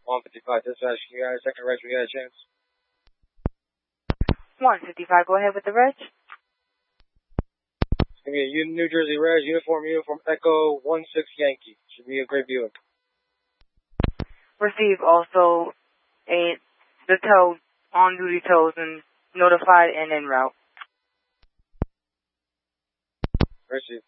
155 dispatch, can you add a second reg when you get a chance? 155, go ahead with the reg. It's going to be a New Jersey reg, uniform Echo 16 Yankee. Should be a great Buick. Receive also the tow, on-duty tows, and notified and en route. Receive.